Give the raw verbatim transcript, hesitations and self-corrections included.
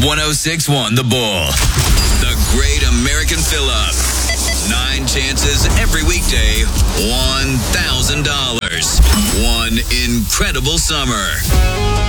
one oh six point one The Bull. The Great American Fill-Up. Nine chances every weekday. one thousand dollars. One incredible summer.